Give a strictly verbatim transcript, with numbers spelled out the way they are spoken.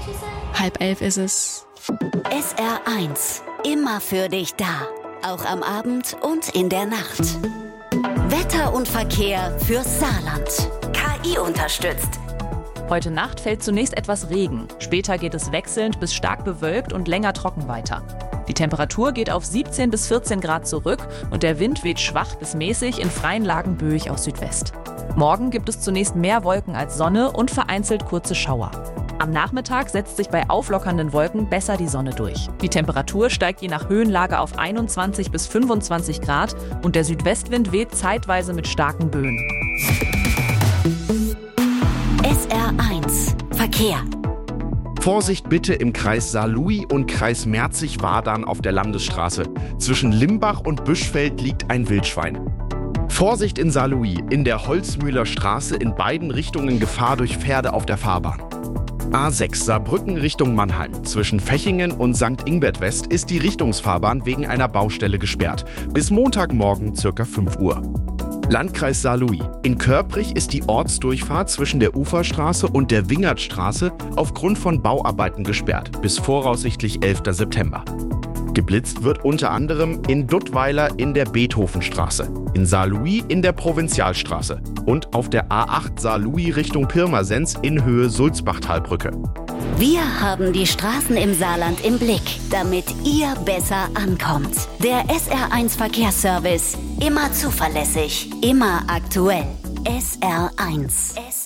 Halb elf ist es. S R eins. Immer für dich da. Auch am Abend und in der Nacht. Wetter und Verkehr fürs Saarland. K I unterstützt. Heute Nacht fällt zunächst etwas Regen. Später geht es wechselnd bis stark bewölkt und länger trocken weiter. Die Temperatur geht auf siebzehn bis vierzehn Grad zurück und der Wind weht schwach bis mäßig in freien Lagen böig aus Südwest. Morgen gibt es zunächst mehr Wolken als Sonne und vereinzelt kurze Schauer. Am Nachmittag setzt sich bei auflockernden Wolken besser die Sonne durch. Die Temperatur steigt je nach Höhenlage auf einundzwanzig bis fünfundzwanzig Grad und der Südwestwind weht zeitweise mit starken Böen. S R eins. Verkehr. Vorsicht bitte im Kreis Saarlouis und Kreis Merzig-Wadern auf der Landesstraße. Zwischen Limbach und Büschfeld liegt ein Wildschwein. Vorsicht in Saarlouis, in der Holzmühler Straße in beiden Richtungen Gefahr durch Pferde auf der Fahrbahn. A sechs Saarbrücken Richtung Mannheim. Zwischen Fechingen und Sankt Ingbert West ist die Richtungsfahrbahn wegen einer Baustelle gesperrt. Bis Montagmorgen ca. fünf Uhr. Landkreis Saarlouis. In Körprich ist die Ortsdurchfahrt zwischen der Uferstraße und der Wingertstraße aufgrund von Bauarbeiten gesperrt. Bis voraussichtlich elften September. Geblitzt wird unter anderem in Duttweiler in der Beethovenstraße, in Saarlouis in der Provinzialstraße und auf der A acht Saarlouis Richtung Pirmasens in Höhe Sulzbachtalbrücke. Wir haben die Straßen im Saarland im Blick, damit ihr besser ankommt. Der S R eins Verkehrsservice. Immer zuverlässig, immer aktuell. S R eins.